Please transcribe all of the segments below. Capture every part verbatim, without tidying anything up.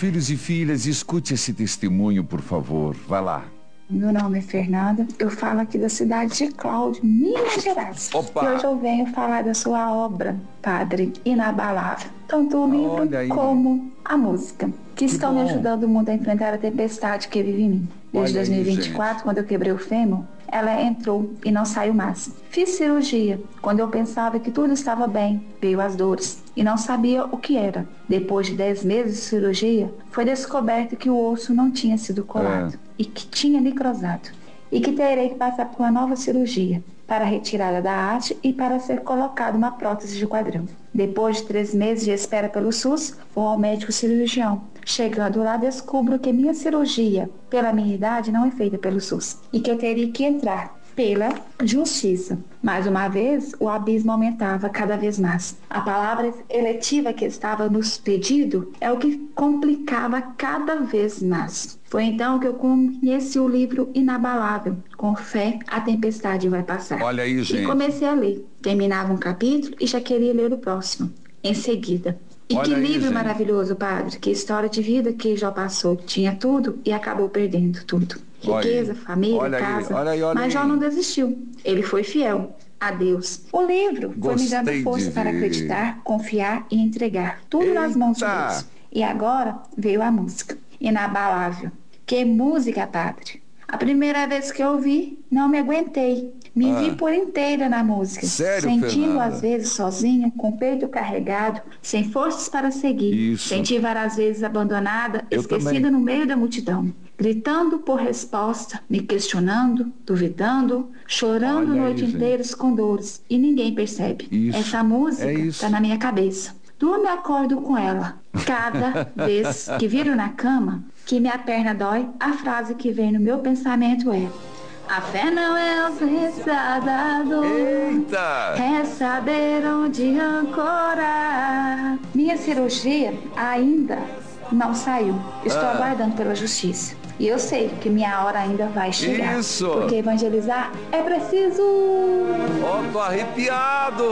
Filhos e filhas, escute esse testemunho, por favor. Vai lá. Meu nome é Fernanda, eu falo aqui da cidade de Cláudio, Minas Gerais. Opa! E hoje eu venho falar da sua obra, Padre, inabalável. Tanto o livro como a música, que, que estão bom. me ajudando muito a enfrentar a tempestade que vive em mim. Desde dois mil e vinte e quatro, aí, quando eu quebrei o fêmur, ela entrou e não saiu mais. Fiz cirurgia. Quando eu pensava que tudo estava bem, veio as dores e não sabia o que era. Depois de dez meses de cirurgia, foi descoberto que o osso não tinha sido colado é. e que tinha necrosado. E que terei que passar por uma nova cirurgia para a retirada da haste e para ser colocada uma prótese de quadril. Depois de três meses de espera pelo SUS, vou ao médico cirurgião. Chegando lá, descubro que minha cirurgia, pela minha idade, não é feita pelo SUS e que eu teria que entrar pela justiça. Mais uma vez, o abismo aumentava cada vez mais. A palavra eletiva que estava nos pedido é o que complicava cada vez mais. Foi então que eu conheci o livro Inabalável. Com fé, a tempestade vai passar. Olha aí, gente. E comecei a ler. Terminava um capítulo e já queria ler o próximo. Em seguida. E Olha que aí, livro gente. maravilhoso, Padre. Que história de vida que já passou. Tinha tudo e acabou perdendo tudo. Riqueza, família, olha casa. Aí, olha aí, olha mas aí. já não desistiu. Ele foi fiel a Deus. O livro foi me dando força para acreditar, confiar e entregar tudo Eita. nas mãos de Deus. E agora veio a música. Inabalável. Que música, Padre. A primeira vez que eu ouvi, não me aguentei. Me ah. vi por inteira na música. Sério, Sentindo Fernanda? às vezes sozinha, com o peito carregado, sem forças para seguir. Isso. Senti várias vezes abandonada, eu esquecida também. no meio da multidão. Gritando por resposta, me questionando, duvidando, chorando Olha a noite aí, inteira com dores. E ninguém percebe. Isso. Essa música é está na minha cabeça. Durmo e acordo com ela. Cada vez que viro na cama, que minha perna dói, a frase que vem no meu pensamento é: a fé não é ausência da dor. Eita! É saber onde ancorar. Minha cirurgia ainda não saiu. Estou ah. aguardando pela justiça. E eu sei que minha hora ainda vai chegar. Isso! Porque evangelizar é preciso. Ó, oh, tô arrepiado!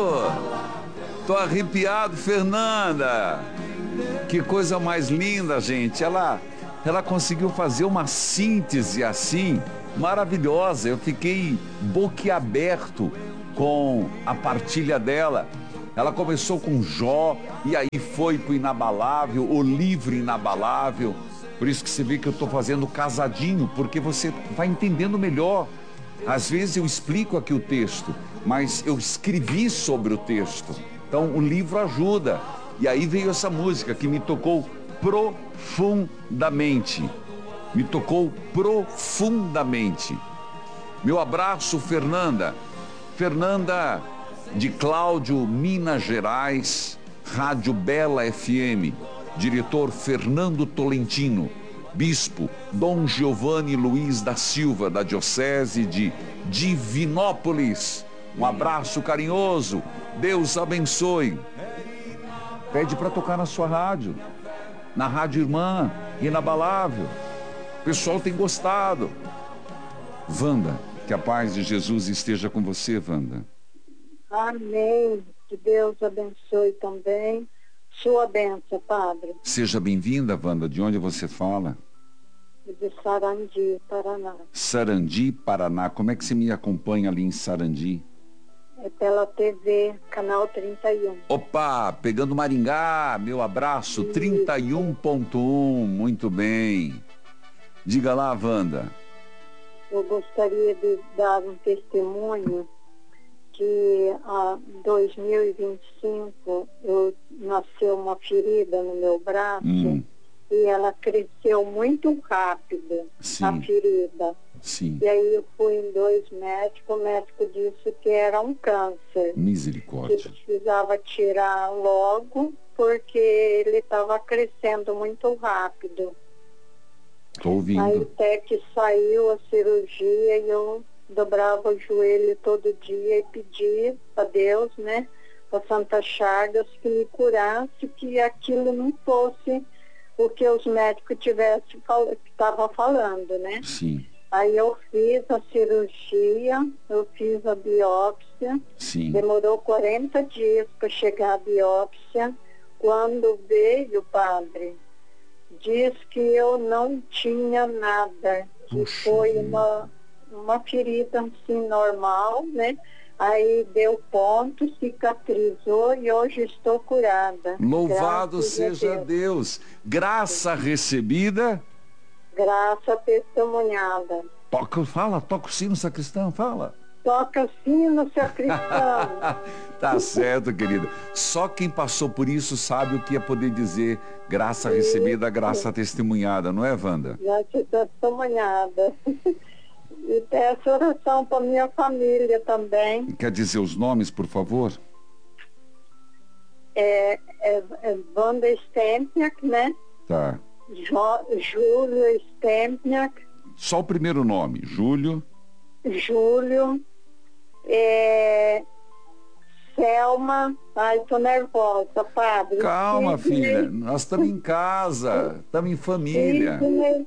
Tô arrepiado, Fernanda! Que coisa mais linda, gente! Ela, ela conseguiu fazer uma síntese assim, maravilhosa. Eu fiquei boquiaberto com a partilha dela. Ela começou com Jó e aí foi pro Inabalável, o livro Inabalável. Por isso que você vê que eu tô fazendo casadinho, porque você vai entendendo melhor. Às vezes eu explico aqui o texto, mas eu escrevi sobre o texto. Então o livro ajuda. E aí veio essa música que me tocou profundamente. Me tocou profundamente. Meu abraço, Fernanda. Fernanda de Cláudio, Minas Gerais, Rádio Bela F M. Diretor Fernando Tolentino. Bispo Dom Giovanni Luiz da Silva, da Diocese de Divinópolis. Um abraço carinhoso. Deus abençoe. Pede para tocar na sua rádio, na Rádio Irmã, Inabalável. O pessoal tem gostado. Wanda, que a paz de Jesus esteja com você, Wanda. Amém. Que Deus abençoe também. Sua bênção, Padre. Seja bem-vinda, Wanda. De onde você fala? De Sarandi, Paraná. Sarandi, Paraná. Como é que você me acompanha ali em Sarandi? É pela T V, canal trinta e um. Opa, pegando Maringá, meu abraço, Isso. trinta e um ponto um, muito bem. Diga lá, Wanda. Eu gostaria de dar um testemunho que em dois mil e vinte e cinco eu nasceu uma ferida no meu braço hum. e ela cresceu muito rápido, Sim. a ferida. Sim. E aí eu fui em dois médicos, o médico disse que era um câncer. Misericórdia. Que precisava tirar logo, porque ele estava crescendo muito rápido. Estou ouvindo. Aí até que saiu a cirurgia e eu dobrava o joelho todo dia e pedia a Deus, né, a Santa Chagas, que me curasse, que aquilo não fosse o que os médicos tivessem estavam falando, né? Sim. Aí eu fiz a cirurgia, eu fiz a biópsia. Sim. Demorou quarenta dias para chegar a biópsia. Quando veio, padre, diz que eu não tinha nada, que Puxa foi vida. uma, uma ferida assim normal, né? Aí deu ponto, cicatrizou e hoje estou curada. Louvado Graças seja a Deus. Deus. Graça recebida. Graça testemunhada. Toca, fala, toca o sino, sacristão, fala. Toca sino, sacristão. Tá certo, querida. Só quem passou por isso sabe o que é poder dizer graça recebida, graça testemunhada, não é, Wanda? Graça testemunhada. E peço oração para minha família também. Quer dizer os nomes, por favor? É, é, é Wanda Stempniak, né? Tá. Jo, Júlio Stempniak. Só o primeiro nome, Júlio. Júlio. É, Selma. Ai, tô nervosa, padre. Calma, Sidney, filha. Nós estamos em casa, estamos em família. Sidney,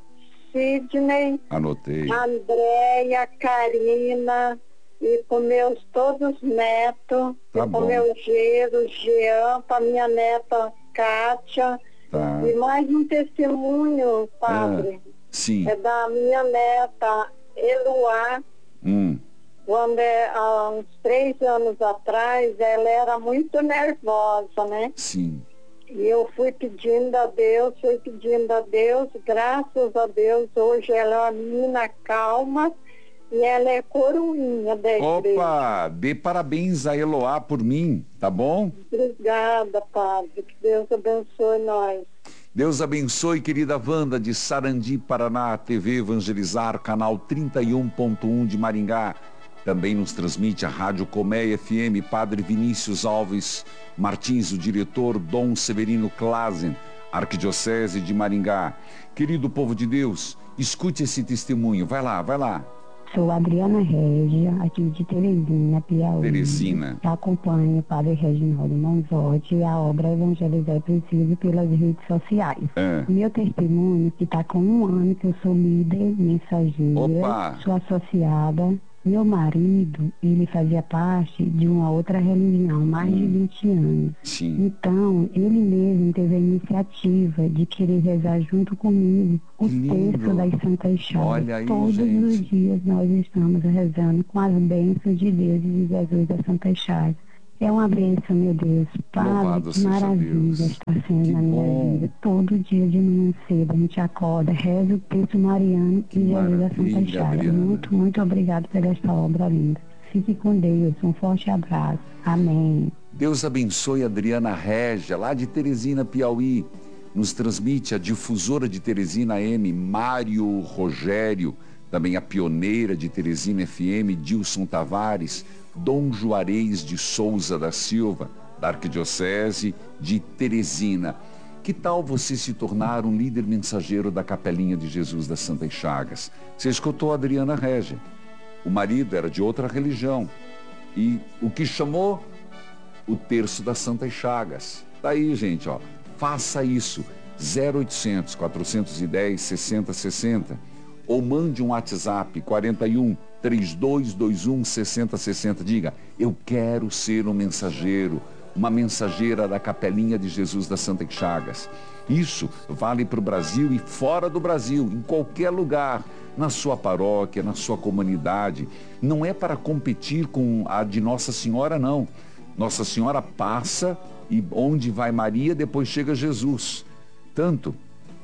Sidney. Anotei. Andréia, Karina, e com meus todos netos, Tá e com bom. meu genro, Jean, para minha neta Kátia, Tá. e mais um testemunho, padre, Ah, sim. é da minha neta Eloá, Hum. quando é, há uns três anos atrás, ela era muito nervosa, né? Sim. E eu fui pedindo a Deus, fui pedindo a Deus, graças a Deus, hoje ela é uma menina calma e ela é coroinha da igreja. Opa, dê parabéns a Eloá por mim, tá bom? Obrigada, Padre, que Deus abençoe nós. Deus abençoe, querida Wanda, de Sarandi, Paraná, T V Evangelizar, canal trinta e um ponto um de Maringá. Também nos transmite a Rádio Colmeia F M, Padre Vinícius Alves Martins, o diretor Dom Severino Klazen, Arquidiocese de Maringá. Querido povo de Deus, escute esse testemunho. Vai lá, vai lá. Sou Adriana Régia, aqui de Teresina, Piauí. Teresina. Acompanho o Padre Reginaldo Manzotti e a obra Evangelizar Preciso pelas redes sociais. É. Meu testemunho, que está com um ano que eu sou líder, mensageira, Opa. sou associada. Meu marido, ele fazia parte de uma outra religião, mais Hum. de vinte anos. Sim. Então, ele mesmo teve a iniciativa de querer rezar junto comigo o Que lindo. terço das Santas Chagas. Olha aí, Todos gente. os dias nós estamos rezando com as bênçãos de Deus e de Jesus das Santas Chagas. É uma bênção, meu Deus. Louvado Padre, que seja maravilha Deus. está sendo Que na minha bom. vida. Todo dia de manhã cedo a gente acorda, reza o texto mariano Que e Jesus das Santas maravilha, Chagas. Adriana. Muito, muito obrigado por esta obra linda. Fique com Deus. Um forte abraço. Amém. Deus abençoe a Adriana Régia, lá de Teresina, Piauí. Nos transmite a difusora de Teresina M, Mário Rogério, também a pioneira de Teresina F M, Dilson Tavares, Dom Juarez de Souza da Silva, da Arquidiocese de Teresina. Que tal você se tornar um líder mensageiro da Capelinha de Jesus das Santas Chagas? Você escutou a Adriana Régia. O marido era de outra religião. E o que chamou? O terço das Santas Chagas. Tá aí, gente, ó. Faça isso. zero oitocentos, quatrocentos e dez, sessenta sessenta. Ou mande um WhatsApp quarenta e um, trinta e dois vinte e um, sessenta sessenta. Diga, eu quero ser um mensageiro, uma mensageira da Capelinha de Jesus das Santas Chagas. Isso vale para o Brasil e fora do Brasil, em qualquer lugar, na sua paróquia, na sua comunidade. Não é para competir com a de Nossa Senhora, não. Nossa Senhora passa e onde vai Maria, depois chega Jesus. Tanto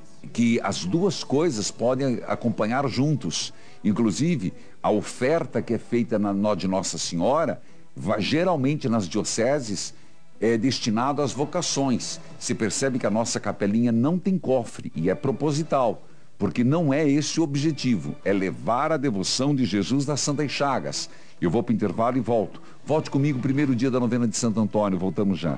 que as duas coisas podem acompanhar juntos. Inclusive, a oferta que é feita na nó de Nossa Senhora, vai, geralmente nas dioceses, é destinado às vocações. Se percebe que a nossa capelinha não tem cofre, e é proposital, porque não é esse o objetivo, é levar a devoção de Jesus das Santas Chagas. Eu vou para o intervalo e volto. Volte comigo, primeiro dia da novena de Santo Antônio, voltamos já.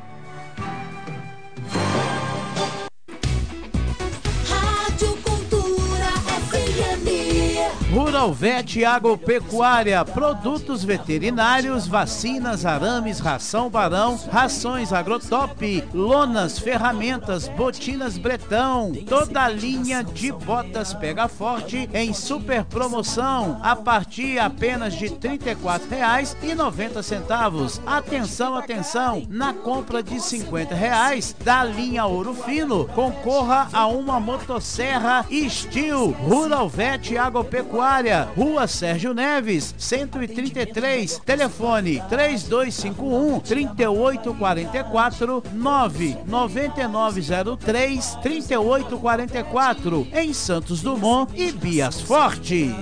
Rádio Cultura F M. Rural Vet Agropecuária, produtos veterinários, vacinas, arames, ração Barão, rações Agrotop, lonas, ferramentas, botinas Bretão, toda a linha de botas Pega Forte em super promoção, a partir apenas de trinta e quatro reais e noventa centavos. Atenção, atenção, na compra de cinquenta reais da linha Ouro Fino, concorra a uma motosserra Steel. Rural Vet Agropecuária, Rua Sérgio Neves, cento e trinta e três, telefone três dois cinco um, três oito quatro quatro, nove nove nove zero três, três oito quatro quatro, em Santos Dumont e Bias Fortes.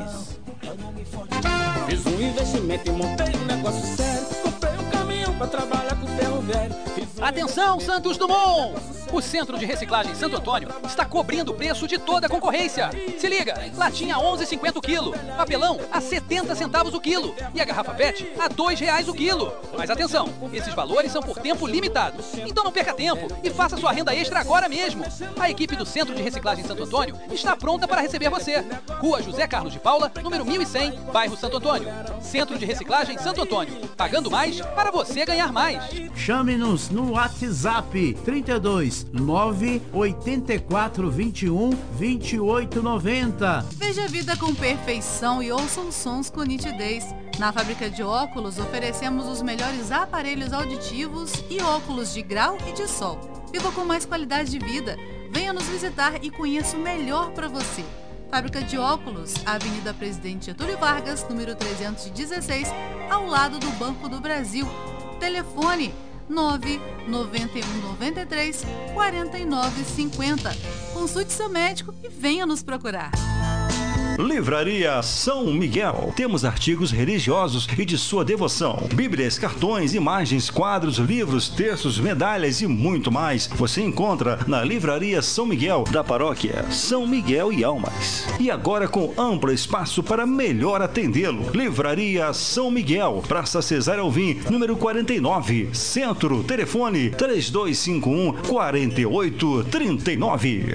Fiz um investimento e montei um negócio sério. Comprei um caminhão pra trabalhar com ferro velho. Atenção, Santos Dumont! O Centro de Reciclagem Santo Antônio está cobrindo o preço de toda a concorrência. Se liga, latinha a onze reais e cinquenta centavos o quilo, papelão a setenta centavos o quilo e a garrafa P E T a dois reais o quilo. Mas atenção, esses valores são por tempo limitado. Então não perca tempo e faça sua renda extra agora mesmo. A equipe do Centro de Reciclagem Santo Antônio está pronta para receber você. Rua José Carlos de Paula, número mil e cem, bairro Santo Antônio. Centro de Reciclagem Santo Antônio. Pagando mais para você ganhar mais. Chame-nos no WhatsApp trinta e dois, nove oito quatro, vinte e um, vinte e oito, noventa. Veja a vida com perfeição e ouça os sons com nitidez. Na fábrica de óculos oferecemos os melhores aparelhos auditivos e óculos de grau e de sol. Viva com mais qualidade de vida. Venha nos visitar e conheça o melhor para você. Fábrica de óculos, Avenida Presidente Getúlio Vargas, número trezentos e dezesseis, ao lado do Banco do Brasil. Telefone nove nove um nove três, quatro nove cinco zero. Consulte seu médico e venha nos procurar. Livraria São Miguel. Temos artigos religiosos e de sua devoção. Bíblias, cartões, imagens, quadros, livros, textos, medalhas e muito mais. Você encontra na Livraria São Miguel, da paróquia São Miguel e Almas. E agora com amplo espaço para melhor atendê-lo. Livraria São Miguel, Praça Cesário Alvim, número quarenta e nove, Centro. Telefone três dois cinco um, quatro oito três nove.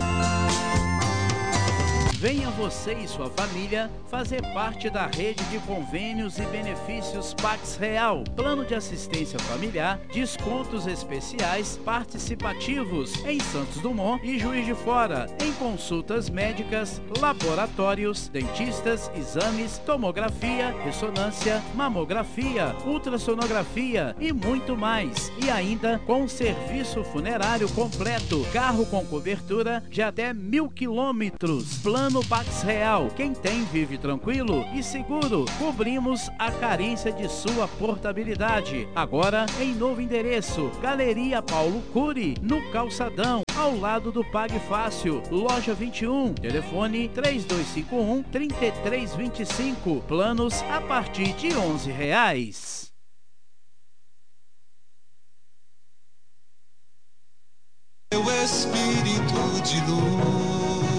Venha você e sua família fazer parte da rede de convênios e benefícios Pax Real. Plano de assistência familiar, descontos especiais participativos em Santos Dumont e Juiz de Fora, em consultas médicas, laboratórios, dentistas, exames, tomografia, ressonância, mamografia, ultrassonografia e muito mais. E ainda com serviço funerário completo, carro com cobertura de até mil quilômetros. Plano Pax Real. Quem tem vive tranquilo e seguro. Cobrimos a carência de sua portabilidade. Agora em novo endereço, Galeria Paulo Cury, no Calçadão, ao lado do Pague Fácil, loja vinte e um, telefone três dois cinco um, três três dois cinco, planos a partir de onze reais. Meu espírito de luz.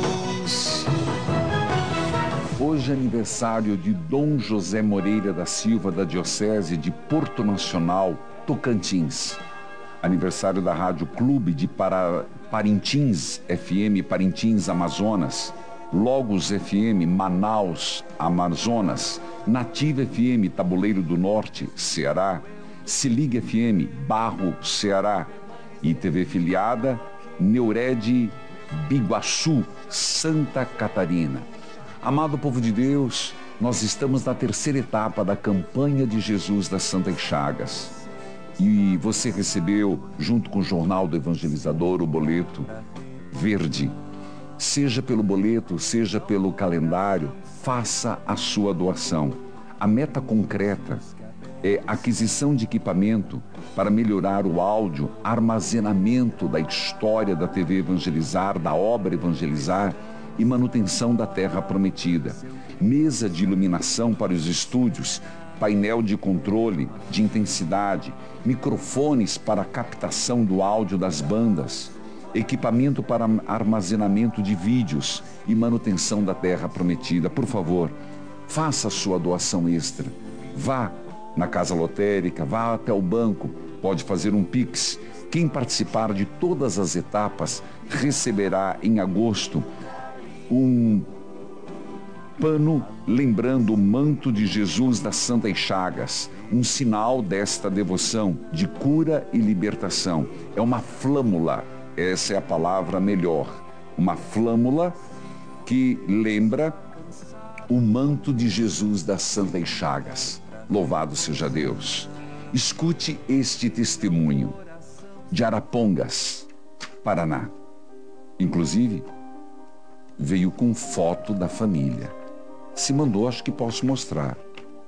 Hoje é aniversário de Dom José Moreira da Silva, da Diocese de Porto Nacional, Tocantins. Aniversário da Rádio Clube de Para... Parintins F M, Parintins, Amazonas. Logos F M, Manaus, Amazonas. Nativa F M, Tabuleiro do Norte, Ceará. Se Liga F M, Barro, Ceará. E T V filiada, Neured Biguaçu, Santa Catarina. Amado povo de Deus, nós estamos na terceira etapa da campanha de Jesus das Santas Chagas. E você recebeu, junto com o Jornal do Evangelizador, o boleto verde. Seja pelo boleto, seja pelo calendário, faça a sua doação. A meta concreta é aquisição de equipamento para melhorar o áudio, armazenamento da história da T V Evangelizar, da obra Evangelizar e manutenção da Terra Prometida. Mesa de iluminação para os estúdios, painel de controle de intensidade, microfones para captação do áudio das bandas, equipamento para armazenamento de vídeos e manutenção da Terra Prometida. Por favor, faça a sua doação extra. Vá na Casa Lotérica, vá até o banco, pode fazer um Pix. Quem participar de todas as etapas receberá em agosto um pano lembrando o manto de Jesus das Santas Chagas, um sinal desta devoção de cura e libertação. É uma flâmula, essa é a palavra melhor, uma flâmula que lembra o manto de Jesus das Santas Chagas. Louvado seja Deus. Escute este testemunho de Arapongas, Paraná. Inclusive, veio com foto da família. Se mandou, acho que posso mostrar.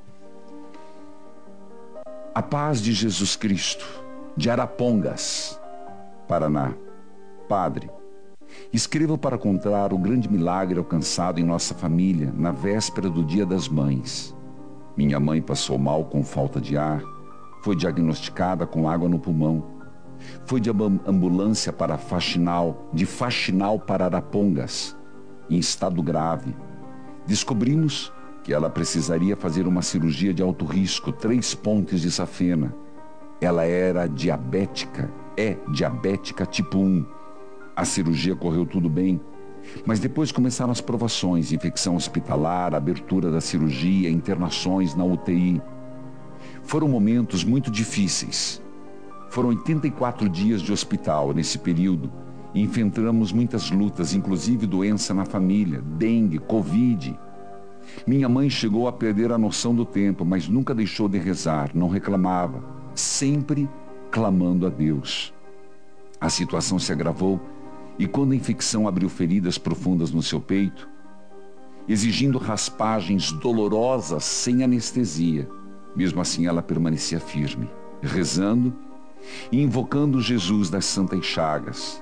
A paz de Jesus Cristo, de Arapongas, Paraná. Padre, escrevo para contar o grande milagre alcançado em nossa família na véspera do Dia das Mães. Minha mãe passou mal com falta de ar, foi diagnosticada com água no pulmão. Foi de ambulância para Faxinal, de Faxinal para Arapongas, em estado grave. Descobrimos que ela precisaria fazer uma cirurgia de alto risco, três pontes de safena. Ela era diabética, é diabética tipo um. A cirurgia correu tudo bem, mas depois começaram as provações, infecção hospitalar, abertura da cirurgia, internações na U T I. Foram momentos muito difíceis. Foram oitenta e quatro dias de hospital nesse período e enfrentamos muitas lutas, inclusive doença na família, dengue, covid. Minha mãe chegou a perder a noção do tempo, mas nunca deixou de rezar, não reclamava, sempre clamando a Deus. A situação se agravou e quando a infecção abriu feridas profundas no seu peito, exigindo raspagens dolorosas sem anestesia, mesmo assim ela permanecia firme, rezando e invocando Jesus das Santas Chagas.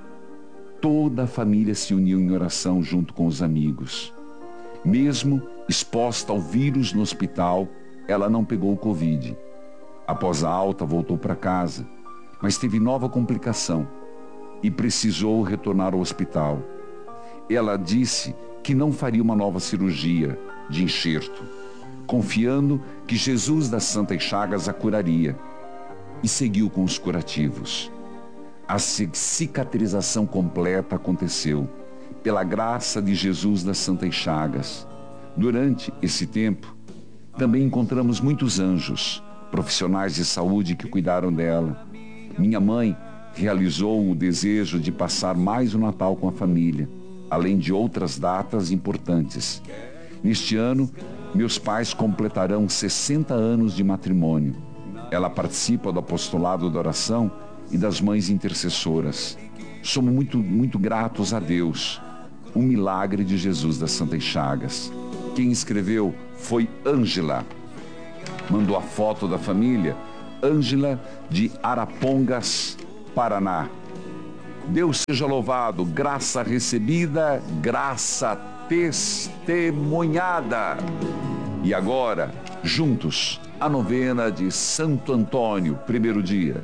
Toda a família se uniu em oração junto com os amigos. Mesmo exposta ao vírus no hospital, ela não pegou o Covid. Após a alta, voltou para casa, mas teve nova complicação e precisou retornar ao hospital. Ela disse que não faria uma nova cirurgia de enxerto, confiando que Jesus das Santas Chagas a curaria, e seguiu com os curativos. A cicatrização completa aconteceu pela graça de Jesus das Santas Chagas. Durante esse tempo, também encontramos muitos anjos, profissionais de saúde que cuidaram dela. Minha mãe realizou o desejo de passar mais o Natal com a família, além de outras datas importantes. Neste ano, meus pais completarão sessenta anos de matrimônio. Ela participa do apostolado da oração e das mães intercessoras. Somos muito, muito gratos a Deus. Um milagre de Jesus das Santas Chagas. Quem escreveu foi Ângela. Mandou a foto da família. Ângela de Arapongas, Paraná. Deus seja louvado. Graça recebida, graça testemunhada. E agora, juntos, a novena de Santo Antônio, primeiro dia.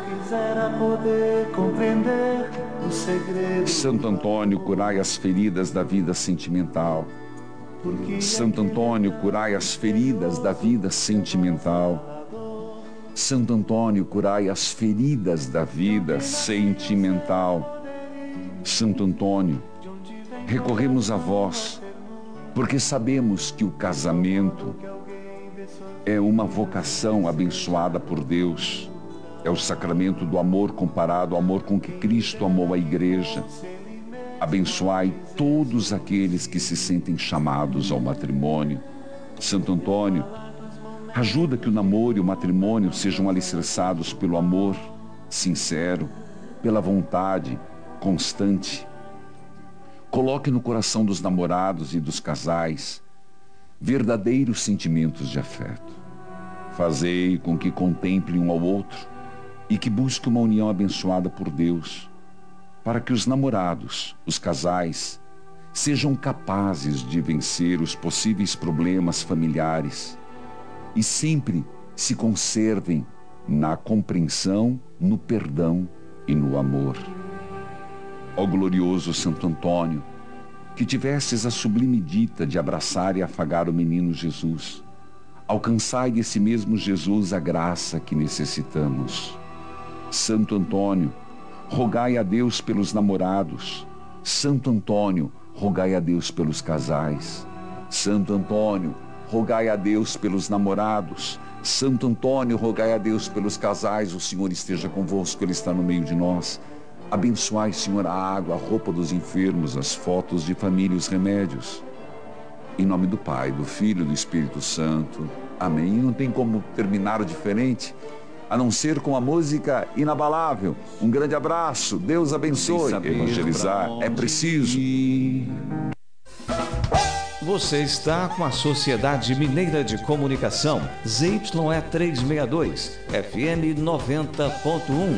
Santo Antônio, curai as feridas da vida sentimental. Santo Antônio, curai as feridas da vida sentimental. Santo Antônio, curai as feridas da vida sentimental. Santo Antônio, recorremos a vós, porque sabemos que o casamento é uma vocação abençoada por Deus. É o sacramento do amor comparado ao amor com que Cristo amou a igreja. Abençoai todos aqueles que se sentem chamados ao matrimônio. Santo Antônio, ajuda que o namoro e o matrimônio sejam alicerçados pelo amor sincero, pela vontade constante. Coloque no coração dos namorados e dos casais verdadeiros sentimentos de afeto. Fazei com que contemplem um ao outro e que busquem uma união abençoada por Deus, para que os namorados, os casais, sejam capazes de vencer os possíveis problemas familiares e sempre se conservem na compreensão, no perdão e no amor. Ó glorioso Santo Antônio, que tivestes a sublime dita de abraçar e afagar o menino Jesus, alcançai desse mesmo Jesus a graça que necessitamos. Santo Antônio, rogai a Deus pelos namorados. Santo Antônio, rogai a Deus pelos casais. Santo Antônio, rogai a Deus pelos namorados. Santo Antônio, rogai a Deus pelos casais. O Senhor esteja convosco, Ele está no meio de nós. Abençoai, Senhor, a água, a roupa dos enfermos, as fotos de família e os remédios. Em nome do Pai, do Filho e do Espírito Santo. Amém. E não tem como terminar diferente, a não ser com a música Inabalável. Um grande abraço, Deus abençoe. Evangelizar é preciso. Você está com a Sociedade Mineira de Comunicação, Z Y E trezentos e sessenta e dois, F M noventa ponto um.